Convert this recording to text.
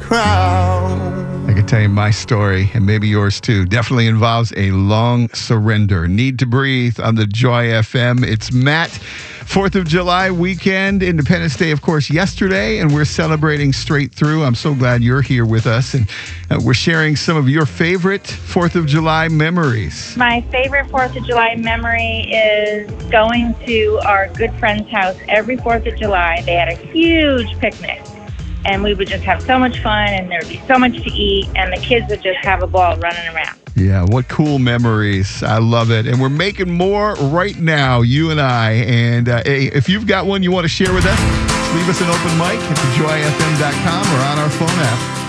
crown. I can tell you my story, and maybe yours too. Definitely involves a long surrender. Need to Breathe on the Joy FM. It's Matt. 4th of July weekend, Independence Day, of course, yesterday, and we're celebrating straight through. I'm so glad you're here with us, and we're sharing some of your favorite 4th of July memories. My favorite 4th of July memory is going to our good friend's house every 4th of July. They had a huge picnic, and we would just have so much fun, and there would be so much to eat, and the kids would just have a ball running around. Yeah, what cool memories. I love it. And we're making more right now, you and I. And hey, if you've got one you want to share with us, leave us an open mic at thejoyfm.com or on our phone app.